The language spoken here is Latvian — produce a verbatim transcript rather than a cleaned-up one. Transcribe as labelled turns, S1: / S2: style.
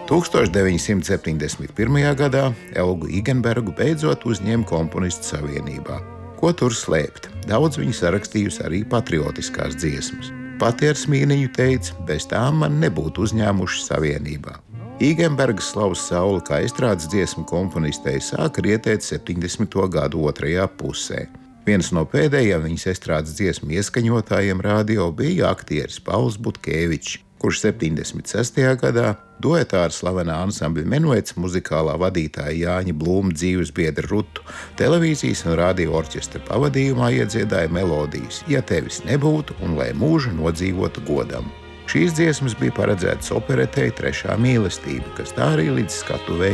S1: tūkstoš deviņsimt septiņdesmit pirmajā gadā Elgu Igenbergu beidzot uzņēma komponistu savienībā. Ko tur slēpt? Daudz viņa sarakstījusi arī patriotiskās dziesmas. Pati ar smīniņu teica, bez tām man nebūtu uzņēmuši savienībā. Igenbergas slavas saule kā estrādes dziesmu komponistei sāka rietēt septiņdesmito gadu otrajā pusē. Viens no pēdējiem viņas estrādes dziesmu ieskaņotājiem radio bija aktieris Pauls Butkēvičs, kurš septiņdesmit sestajā gadā duetā ar slavenā ansambļa Menuets muzikālā vadītāja Jāņa Blūma dzīvesbiedra Rutu televīzijas un radio orķestra pavadījumā iedziedāja melodijas Ja tevis nebūtu un lai mūžu nodzīvotu godam. Šīs dziesmas bija paredzētas operetei Trešā mīlestība, kas tā arī līdz skatuvei